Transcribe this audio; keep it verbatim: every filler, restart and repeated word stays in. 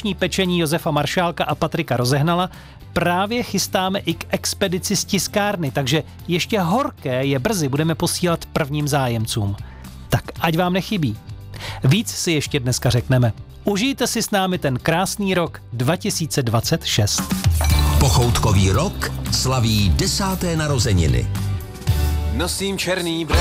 vánoční pečení Josefa Maršálka a Patrika Rozehnala právě chystáme i k expedici z tiskárny, takže ještě horké je brzy budeme posílat prvním zájemcům. Tak ať vám nechybí. Víc si ještě dneska řekneme. Užijte si s námi ten krásný rok dva tisíce dvacet šest. Pochoutkový rok slaví desáté narozeniny. Nosím černý dres.